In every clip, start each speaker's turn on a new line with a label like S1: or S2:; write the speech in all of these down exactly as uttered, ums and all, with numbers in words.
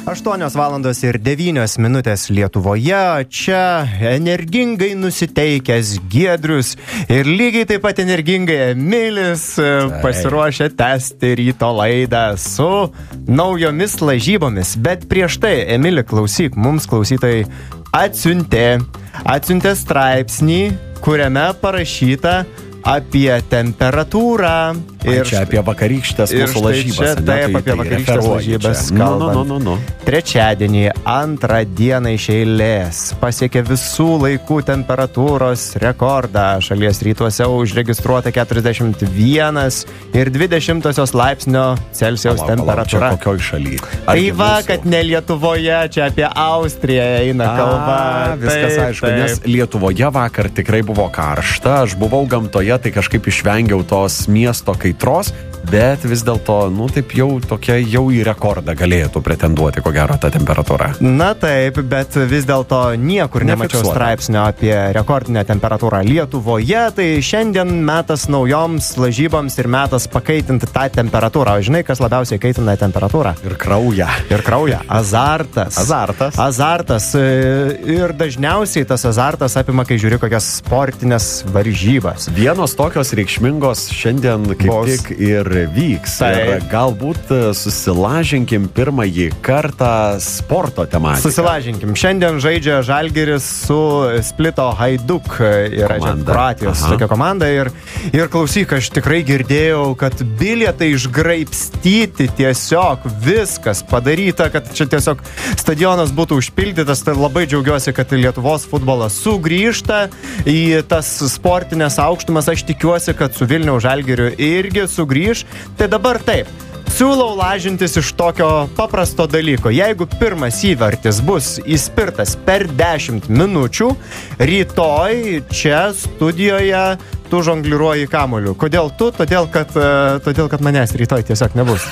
S1: aštuonios valandos ir devynios minutės Lietuvoje. Čia energingai nusiteikęs Giedrius ir lygiai taip pat energingai Emilis pasiruošę tęsti ryto laidą su naujomis lažybomis. Bet prieš tai, Emili, klausyk, mums klausytojai atsiuntė, atsiuntė straipsnį, kuriame parašyta apie temperatūrą.
S2: Ir čia apie vakarykštės mūsų lažybas.
S1: Čia taip, apie vakarykštės lažybas kalbant.
S2: Nu, nu, nu, nu.
S1: Trečiadienį, antrą dieną iš eilės, pasiekė visų laikų temperatūros rekordą. Šalies rytuose užregistruota keturiasdešimt vienas ir dvi dešimtosios laipsnio Celsijaus temperatūra.
S2: Čia kokioj šaly?
S1: Tai va, kad ne Lietuvoje, čia apie Austriją eina kalba.
S2: A, viskas taip, aišku, taip. Nes Lietuvoje vakar tikrai buvo karšta. Aš buvau gamtoje, tai kažkaip išvengiau tos miesto kaitros, bet vis dėlto, nu taip jau tokia jau į rekordą galėtų pretenduoti, ko gero, ta temperatūra.
S1: Na taip, bet vis dėlto niekur nemačiau straipsnio apie rekordinę temperatūrą Lietuvoje, tai šiandien metas naujoms lažyboms ir metas pakaitinti tą temperatūrą. O žinai, kas labiausiai kaitina temperatūrą?
S2: Ir kraują.
S1: Ir kraują. Azartas.
S2: Azartas.
S1: Azartas. Ir dažniausiai tas azartas apima, kai žiūri kokias sportinės varžybas.
S2: Vienos tokios reikšmingos šiandien kaip Bos. tik ir vyks.
S1: Tai.
S2: Ir galbūt susilažinkim pirmąjį kartą sporto tematiką.
S1: Susilažinkim. Šiandien žaidžia Žalgiris su Splito Hajduk. Yra čia Kroatijos tokia komanda. Ir, ir klausyk, aš tikrai girdėjau, kad bilietai išgraibstyti tiesiog viskas padaryta, kad čia tiesiog stadionas būtų užpildytas. Tai labai džiaugiuosi, kad Lietuvos futbolas sugrįžta į tas sportinės aukštumas. Aš tikiuosi, kad su Vilniaus Žalgiriu irgi sugrįž. Tai dabar taip, siūlau lažintis iš tokio paprasto dalyko. Jeigu pirmas įvartis bus įspirtas per dešimt minučių, rytoj čia studijoje tu žongliruoji kamuoliu. Kodėl tu? Todėl, kad, todėl, kad manęs rytoj tiesiog nebus.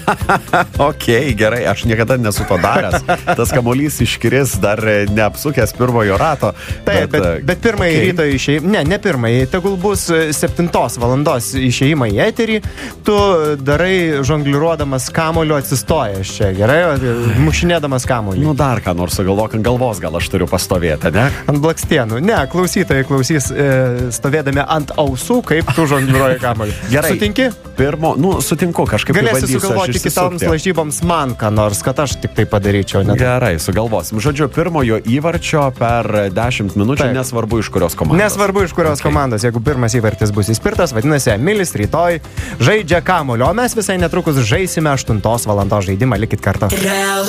S2: Ok, gerai, aš niekada nesu to daręs. Tas kamuolys iškris dar neapsukęs pirmojo rato.
S1: Taip, bet, bet, bet pirmąjį okay. ryto išėjimą, ne, ne pirmąjį, tegul bus septintos valandos išėjimą į eterį, tu darai žongliruodamas kamuoliu atsistojęs čia, gerai, mušinėdamas kamuolį.
S2: Nu dar ką nors sugalvok ant galvos, gal aš turiu pastovėti, ne?
S1: Ant blakstienų. Ne, klausytojai klausys e, stovėdami ant ausų, kaip tu žongliruoji kamuolį.
S2: Gerai.
S1: Sutinki?
S2: Pirmo, nu, sutinku, kažkaip
S1: galėsi sugalvoti kitoms lažyboms man, ką nors, kad aš tik tai padaryčiau. Net.
S2: Gerai, sugalvosim. Žodžiu, pirmojo įvarčio per dešimt minučių, taip. Nesvarbu iš kurios komandos.
S1: Nesvarbu iš kurios okay. komandos. Jeigu pirmas įvartis bus įspirtas, vadinasi, Emilis rytoj žaidžia kamuolį. O mes visai netrukus žaisime aštuntos valandos žaidimą. Likit kartu.